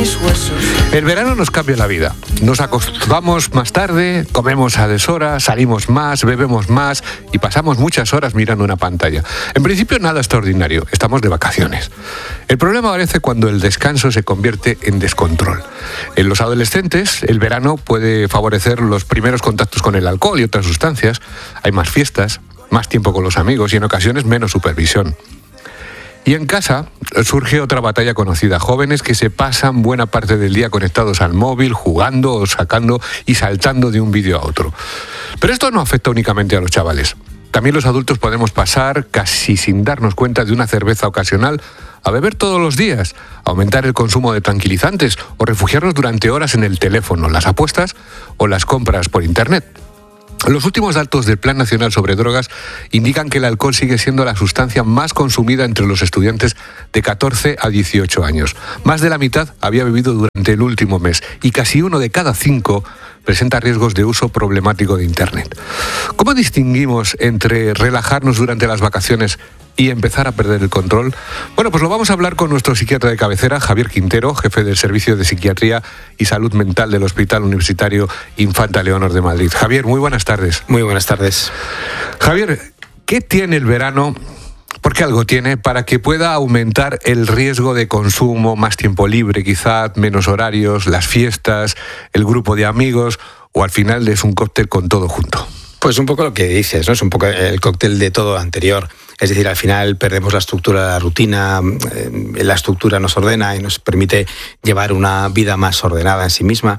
mis huesos. El verano nos cambia la vida. Nos acostamos más tarde, comemos a deshora, salimos más, bebemos más y pasamos muchas horas mirando una pantalla. En principio nada extraordinario, estamos de vacaciones. El problema aparece cuando el descanso se convierte en descontrol. En los adolescentes, el verano puede favorecer los primeros contactos con el alcohol y otras sustancias. Hay más fiestas, más tiempo con los amigos y en ocasiones menos supervisión. Y en casa surge otra batalla conocida, jóvenes que se pasan buena parte del día conectados al móvil, jugando o sacando y saltando de un vídeo a otro. Pero esto no afecta únicamente a los chavales. También los adultos podemos pasar, casi sin darnos cuenta, de una cerveza ocasional a beber todos los días, aumentar el consumo de tranquilizantes o refugiarnos durante horas en el teléfono, las apuestas o las compras por internet. Los últimos datos del Plan Nacional sobre Drogas indican que el alcohol sigue siendo la sustancia más consumida entre los estudiantes de 14 a 18 años. Más de la mitad había bebido durante el último mes y casi 1 de cada 5 presenta riesgos de uso problemático de Internet. ¿Cómo distinguimos entre relajarnos durante las vacaciones y empezar a perder el control? Bueno, pues lo vamos a hablar con nuestro psiquiatra de cabecera, Javier Quintero, jefe del Servicio de Psiquiatría y Salud Mental del Hospital Universitario Infanta Leonor de Madrid. Javier, muy buenas tardes. Muy buenas tardes. Javier, ¿qué tiene el verano? Porque algo tiene para que pueda aumentar el riesgo de consumo, más tiempo libre quizá, menos horarios, las fiestas, el grupo de amigos, o al final es un cóctel con todo junto. Pues un poco lo que dices, ¿no? Es un poco el cóctel de todo anterior. Es decir, al final perdemos la estructura de la rutina, la estructura nos ordena y nos permite llevar una vida más ordenada en sí misma.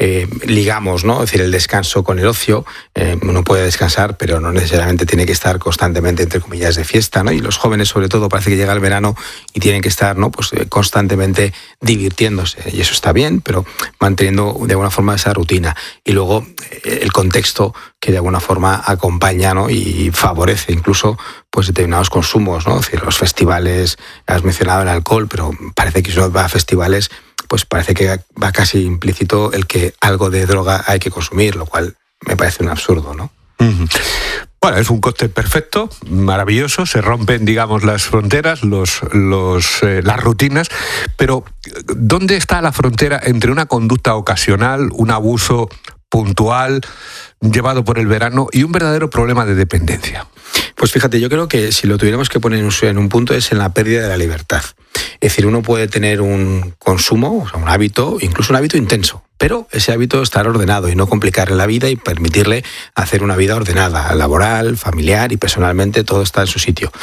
Ligamos, ¿no? Es decir, el descanso con el ocio. Uno puede descansar, pero no necesariamente tiene que estar constantemente, entre comillas, de fiesta, ¿no? Y los jóvenes, sobre todo, parece que llega el verano y tienen que estar, ¿no? Pues constantemente divirtiéndose. Y eso está bien, pero manteniendo de alguna forma esa rutina. Y luego el contexto que de alguna forma acompaña, ¿no? Y favorece incluso pues determinados consumos, ¿no? Es decir, los festivales, has mencionado el alcohol, pero parece que si uno va a festivales, pues parece que va casi implícito el que algo de droga hay que consumir, lo cual me parece un absurdo, ¿no? Uh-huh. Bueno, es un cóctel perfecto, maravilloso, se rompen, digamos, las fronteras, las rutinas, pero ¿dónde está la frontera entre una conducta ocasional, un abuso puntual llevado por el verano y un verdadero problema de dependencia? Pues fíjate, yo creo que si lo tuviéramos que poner en un punto es en la pérdida de la libertad. Es decir, uno puede tener un consumo, o sea, un hábito, incluso un hábito intenso, pero ese hábito estar ordenado y no complicarle la vida y permitirle hacer una vida ordenada, laboral, familiar y personalmente, todo está en su sitio.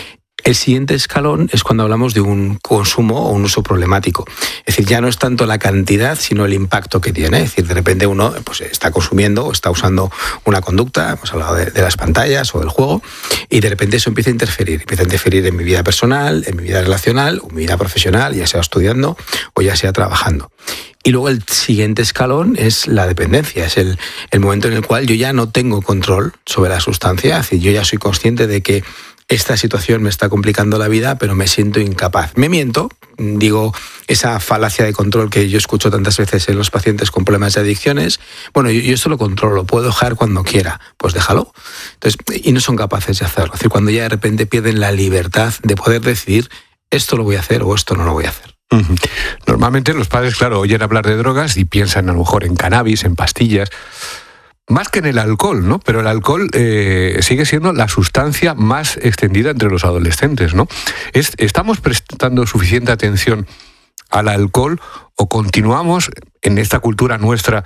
El siguiente escalón es cuando hablamos de un consumo o un uso problemático. Es decir, ya no es tanto la cantidad, sino el impacto que tiene. Es decir, de repente uno pues, está consumiendo o está usando una conducta, hemos hablado de las pantallas o del juego, y de repente eso empieza a interferir en mi vida personal, en mi vida relacional, o mi vida profesional, ya sea estudiando o ya sea trabajando. Y luego el siguiente escalón es la dependencia, es el momento en el cual yo ya no tengo control sobre la sustancia, es decir, yo ya soy consciente de que esta situación me está complicando la vida, pero me siento incapaz. Me miento, digo, esa falacia de control que yo escucho tantas veces en los pacientes con problemas de adicciones. Bueno, yo esto lo controlo, lo puedo dejar cuando quiera, pues déjalo. Entonces, y no son capaces de hacerlo. Es decir, cuando ya de repente pierden la libertad de poder decidir, esto lo voy a hacer o esto no lo voy a hacer. Uh-huh. Normalmente los padres, claro, oyen hablar de drogas y piensan a lo mejor en cannabis, en pastillas, más que en el alcohol, ¿no? Pero el alcohol sigue siendo la sustancia más extendida entre los adolescentes, ¿no? ¿Estamos prestando suficiente atención al alcohol o continuamos en esta cultura nuestra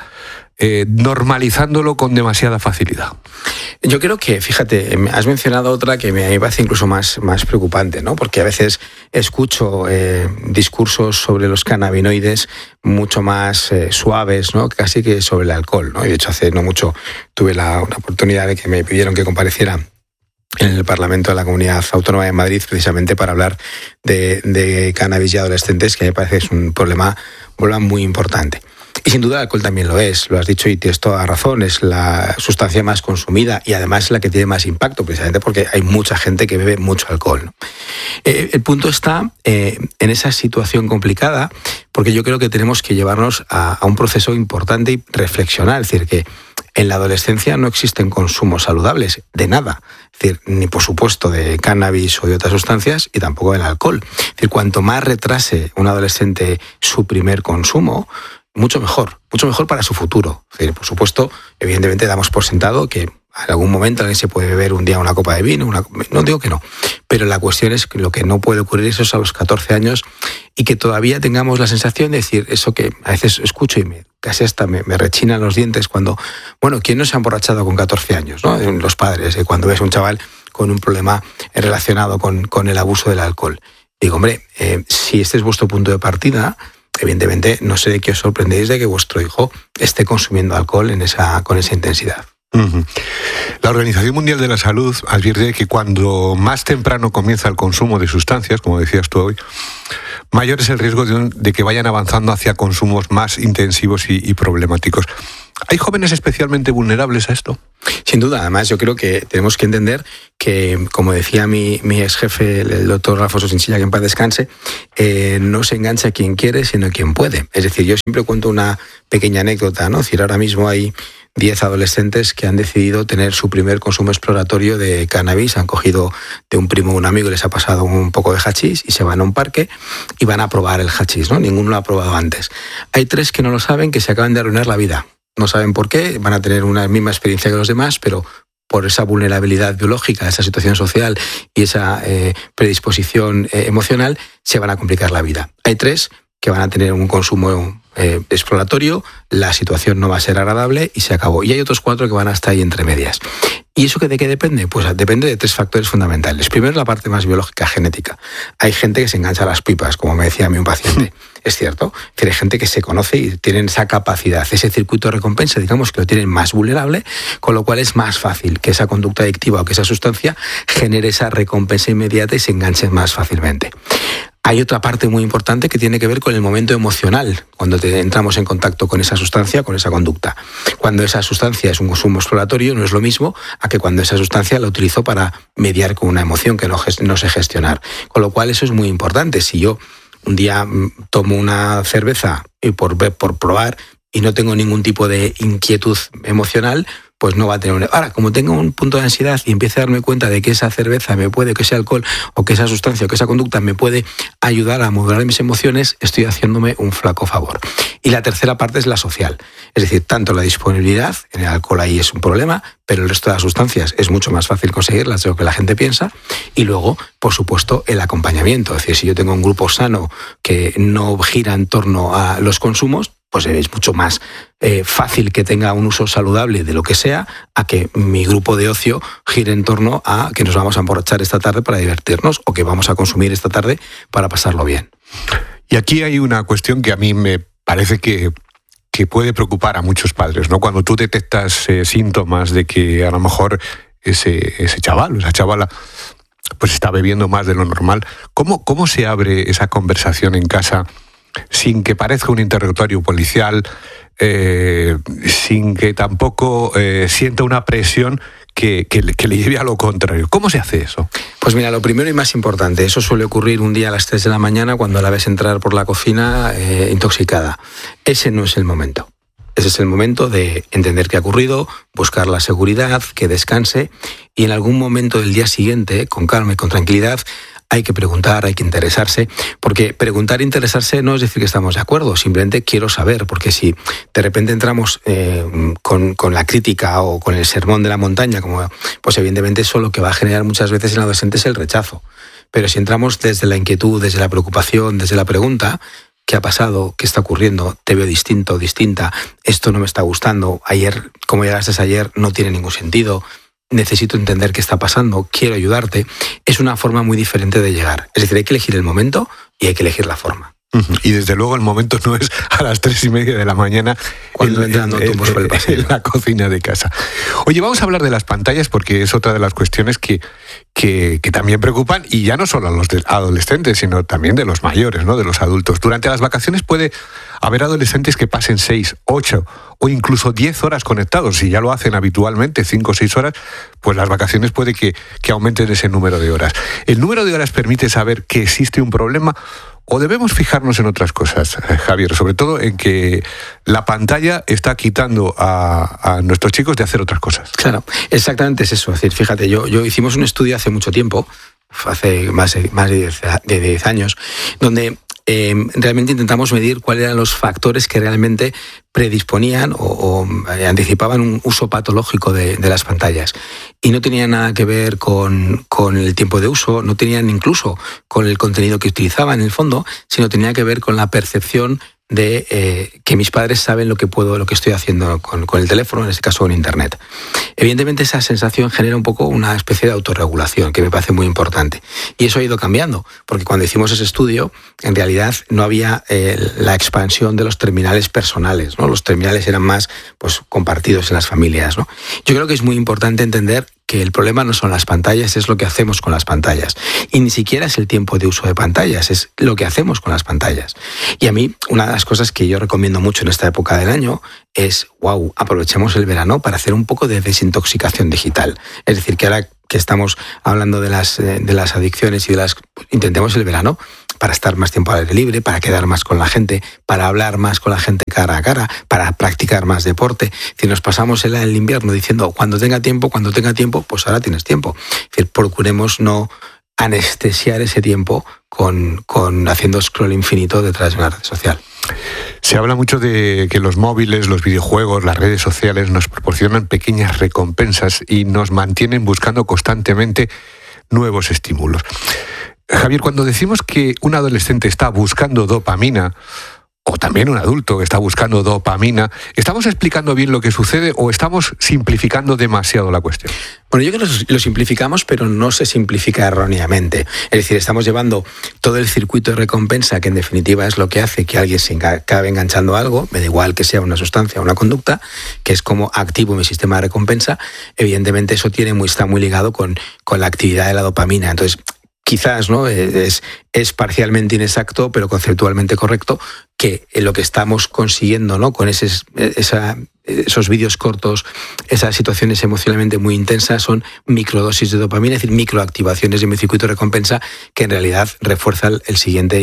normalizándolo con demasiada facilidad? Yo creo que, fíjate, has mencionado otra que me parece incluso más preocupante, ¿no? Porque a veces escucho discursos sobre los cannabinoides mucho más suaves, ¿no? Casi que sobre el alcohol, ¿no? Y de hecho hace no mucho tuve una oportunidad de que me pidieron que compareciera en el Parlamento de la Comunidad Autónoma de Madrid precisamente para hablar de cannabis y adolescentes, que me parece que es un problema muy importante. Y sin duda el alcohol también lo es, lo has dicho y tienes toda razón, es la sustancia más consumida y además la que tiene más impacto, precisamente porque hay mucha gente que bebe mucho alcohol, ¿no? El punto está en esa situación complicada, porque yo creo que tenemos que llevarnos a un proceso importante y reflexionar, es decir, que En la adolescencia no existen consumos saludables de nada, es decir, ni por supuesto de cannabis o de otras sustancias y tampoco del alcohol. Es decir, cuanto más retrase un adolescente su primer consumo, mucho mejor para su futuro. Es decir, por supuesto, evidentemente damos por sentado que en algún momento alguien se puede beber un día una copa de vino, no digo que no, pero la cuestión es que lo que no puede ocurrir eso es a los 14 años y que todavía tengamos la sensación de decir eso que a veces escucho y casi hasta me rechinan los dientes cuando, bueno, ¿quién no se ha emborrachado con 14 años? ¿No? Los padres, cuando ves a un chaval con un problema relacionado con el abuso del alcohol. Digo, hombre, si este es vuestro punto de partida, evidentemente no sé de qué os sorprendéis de que vuestro hijo esté consumiendo alcohol con esa intensidad. La Organización Mundial de la Salud advierte que cuando más temprano comienza el consumo de sustancias, como decías tú hoy, mayor es el riesgo de que vayan avanzando hacia consumos más intensivos y problemáticos. ¿Hay jóvenes especialmente vulnerables a esto? Sin duda, además yo creo que tenemos que entender que, como decía mi ex jefe, el doctor Rafoso Chinchilla, que en paz descanse, no se engancha quien quiere, sino quien puede. Es decir, yo siempre cuento una pequeña anécdota, ¿no? Es decir, ahora mismo hay 10 adolescentes que han decidido tener su primer consumo exploratorio de cannabis, han cogido de un primo o un amigo y les ha pasado un poco de hachís y se van a un parque y van a probar el hachís, ¿no? Ninguno lo ha probado antes. Hay 3 que no lo saben, que se acaban de arruinar la vida. No saben por qué, van a tener una misma experiencia que los demás, pero por esa vulnerabilidad biológica, esa situación social y esa predisposición emocional, se van a complicar la vida. Hay 3 que van a tener un consumo exploratorio, la situación no va a ser agradable y se acabó. Y hay otros 4 que van hasta ahí entre medias. ¿Y eso de qué depende? Pues depende de 3 factores fundamentales. Primero, la parte más biológica, genética. Hay gente que se engancha a las pipas, como me decía a mí un paciente. Es cierto. Es decir, hay gente que se conoce y tienen esa capacidad, ese circuito de recompensa, digamos que lo tienen más vulnerable, con lo cual es más fácil que esa conducta adictiva o que esa sustancia genere esa recompensa inmediata y se enganchen más fácilmente. Hay otra parte muy importante que tiene que ver con el momento emocional, cuando entramos en contacto con esa sustancia, con esa conducta. Cuando esa sustancia es un consumo exploratorio, no es lo mismo a que cuando esa sustancia la utilizo para mediar con una emoción que no sé gestionar. Con lo cual eso es muy importante. Si yo un día tomo una cerveza y por probar y no tengo ningún tipo de inquietud emocional, pues no va a tener Ahora, como tengo un punto de ansiedad y empiezo a darme cuenta de que esa cerveza me puede, que ese alcohol o que esa sustancia o que esa conducta me puede ayudar a moderar mis emociones, estoy haciéndome un flaco favor. Y la tercera parte es la social. Es decir, tanto la disponibilidad, en el alcohol ahí es un problema, pero el resto de las sustancias es mucho más fácil conseguirlas de lo que la gente piensa. Y luego, por supuesto, el acompañamiento. Es decir, si yo tengo un grupo sano que no gira en torno a los consumos, pues es mucho más fácil que tenga un uso saludable de lo que sea a que mi grupo de ocio gire en torno a que nos vamos a emborrachar esta tarde para divertirnos o que vamos a consumir esta tarde para pasarlo bien. Y aquí hay una cuestión que a mí me parece que puede preocupar a muchos padres, ¿no? Cuando tú detectas síntomas de que a lo mejor ese chaval o esa chavala pues está bebiendo más de lo normal, ¿cómo se abre esa conversación en casa sin que parezca un interrogatorio policial, sin que tampoco sienta una presión que le lleve a lo contrario? ¿Cómo se hace eso? Pues mira, lo primero y más importante, eso suele ocurrir un día a las 3 de la mañana cuando la ves entrar por la cocina intoxicada. Ese no es el momento. Ese es el momento de entender qué ha ocurrido, buscar la seguridad, que descanse y en algún momento del día siguiente, con calma y con tranquilidad, hay que preguntar, hay que interesarse, porque preguntar e interesarse no es decir que estamos de acuerdo, simplemente quiero saber, porque si de repente entramos con la crítica o con el sermón de la montaña, pues evidentemente eso lo que va a generar muchas veces en el adolescente es el rechazo. Pero si entramos desde la inquietud, desde la preocupación, desde la pregunta, ¿qué ha pasado? ¿Qué está ocurriendo? ¿Te veo distinto, distinta? ¿Esto no me está gustando? Ayer, como llegaste ayer, no tiene ningún sentido. Necesito entender qué está pasando, quiero ayudarte. Es una forma muy diferente de llegar. Es decir, hay que elegir el momento y hay que elegir la forma. Y desde luego el momento no es a las 3:30 de la mañana cuando entrando por el pasillo en la cocina de casa. Oye, vamos a hablar de las pantallas porque es otra de las cuestiones que también preocupan, y ya no solo a los adolescentes, sino también de los mayores, ¿no? De los adultos. Durante las vacaciones puede haber adolescentes que pasen 6, 8 o incluso 10 horas conectados. Si ya lo hacen habitualmente, 5 o 6 horas, pues las vacaciones puede que aumenten ese número de horas. ¿El número de horas permite saber que existe un problema ¿O debemos fijarnos en otras cosas, Javier? Sobre todo en que la pantalla está quitando a nuestros chicos de hacer otras cosas. Claro, exactamente es eso. Es decir, fíjate, yo hicimos un estudio hace mucho tiempo, hace más de 10 años, donde realmente intentamos medir cuáles eran los factores que realmente predisponían o anticipaban un uso patológico de las pantallas. Y no tenían nada que ver con el tiempo de uso, no tenían incluso con el contenido que utilizaban en el fondo, sino tenía que ver con la percepción de que mis padres saben lo que estoy haciendo con el teléfono, en este caso con Internet. Evidentemente esa sensación genera un poco una especie de autorregulación que me parece muy importante. Y eso ha ido cambiando, porque cuando hicimos ese estudio, en realidad no había la expansión de los terminales personales, ¿no? Los terminales eran más pues, compartidos en las familias, ¿no? Yo creo que es muy importante entender que el problema no son las pantallas, es lo que hacemos con las pantallas. Y ni siquiera es el tiempo de uso de pantallas, es lo que hacemos con las pantallas. Y a mí, una de las cosas que yo recomiendo mucho en esta época del año es, aprovechemos el verano para hacer un poco de desintoxicación digital. Es decir, que ahora que estamos hablando de las adicciones y intentemos el verano para estar más tiempo al aire libre, para quedar más con la gente, para hablar más con la gente cara a cara, para practicar más deporte. Si nos pasamos el invierno diciendo cuando tenga tiempo, pues ahora tienes tiempo. Es decir, procuremos no anestesiar ese tiempo con haciendo scroll infinito detrás de una red social. Se habla mucho de que los móviles, los videojuegos, las redes sociales nos proporcionan pequeñas recompensas y nos mantienen buscando constantemente nuevos estímulos. Javier, cuando decimos que un adolescente está buscando dopamina, o también un adulto que está buscando dopamina, ¿estamos explicando bien lo que sucede o estamos simplificando demasiado la cuestión? Bueno, yo creo que lo simplificamos, pero no se simplifica erróneamente. Es decir, estamos llevando todo el circuito de recompensa, que en definitiva es lo que hace que alguien se acabe enganchando a algo, me da igual que sea una sustancia o una conducta, que es como activo mi sistema de recompensa. Evidentemente eso está muy ligado con la actividad de la dopamina. Entonces, quizás, ¿no? Es parcialmente inexacto, pero conceptualmente correcto, que lo que estamos consiguiendo, ¿no? Con esos vídeos cortos, esas situaciones emocionalmente muy intensas, son microdosis de dopamina, es decir, microactivaciones de mi circuito de recompensa que en realidad refuerzan el siguiente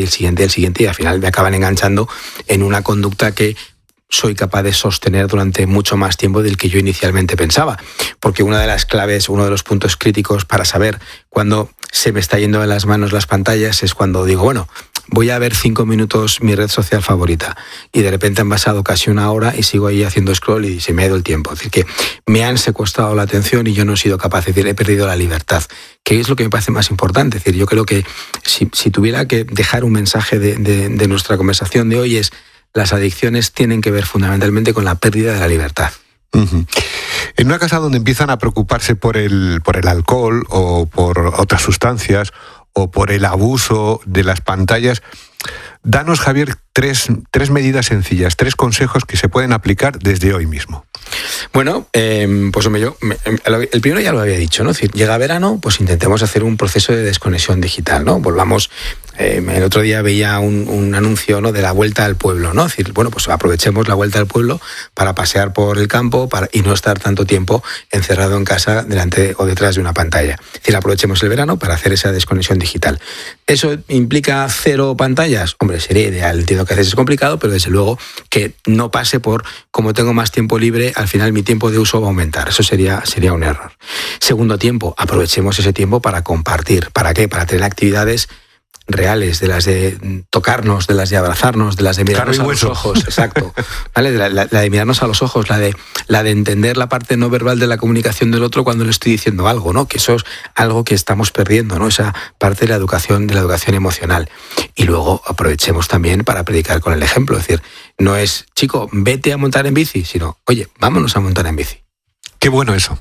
y al final me acaban enganchando en una conducta que soy capaz de sostener durante mucho más tiempo del que yo inicialmente pensaba. Porque una de las claves, uno de los puntos críticos para saber cuándo se me está yendo de las manos las pantallas es cuando digo, bueno, voy a ver 5 minutos mi red social favorita y de repente han pasado casi una hora y sigo ahí haciendo scroll y se me ha ido el tiempo. Es decir, que me han secuestrado la atención y yo no he sido capaz, es decir, he perdido la libertad, que es lo que me parece más importante. Es decir, yo creo que si tuviera que dejar un mensaje de nuestra conversación de hoy es: las adicciones tienen que ver fundamentalmente con la pérdida de la libertad. Uh-huh. En una casa donde empiezan a preocuparse por el alcohol o por otras sustancias o por el abuso de las pantallas, danos, Javier, tres medidas sencillas, 3 consejos que se pueden aplicar desde hoy mismo. Bueno, pues hombre, el primero ya lo había dicho, ¿no? Es decir, llega verano, pues intentemos hacer un proceso de desconexión digital, ¿no? Volvamos. El otro día veía un anuncio, ¿no?, de la vuelta al pueblo, ¿no? Es decir, bueno, pues aprovechemos la vuelta al pueblo para pasear por el campo y no estar tanto tiempo encerrado en casa delante o detrás de una pantalla. Es decir, aprovechemos el verano para hacer esa desconexión digital. ¿Eso implica 0 pantallas? Hombre, sería ideal. Entiendo que a veces es complicado, pero desde luego que no pase por, como tengo más tiempo libre, al final mi tiempo de uso va a aumentar. Eso sería un error. Segundo tiempo, aprovechemos ese tiempo para compartir. ¿Para qué? Para tener actividades reales, de las de tocarnos, de las de abrazarnos, de las de mirarnos a los ojos, exacto, ¿vale? La de mirarnos a los ojos, la de entender la parte no verbal de la comunicación del otro cuando le estoy diciendo algo, ¿no? Que eso es algo que estamos perdiendo, ¿no? Esa parte de la educación emocional. Y luego aprovechemos también para predicar con el ejemplo, es decir, no es, chico, vete a montar en bici, sino, oye, vámonos a montar en bici. Qué bueno eso,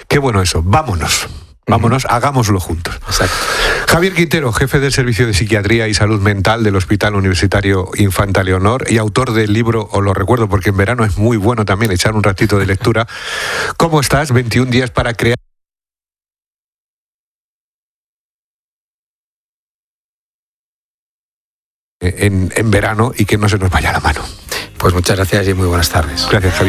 vámonos. Vámonos, hagámoslo juntos. Exacto. Javier Quintero, jefe del Servicio de Psiquiatría y Salud Mental del Hospital Universitario Infanta Leonor y autor del libro, os lo recuerdo porque en verano es muy bueno también echar un ratito de lectura. ¿Cómo estás? 21 días para crear en verano y que no se nos vaya la mano. Pues muchas gracias y muy buenas tardes. Gracias, Javier.